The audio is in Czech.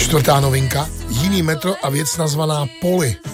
Čtvrtá novinka, jiný metro a věc nazvaná Poli.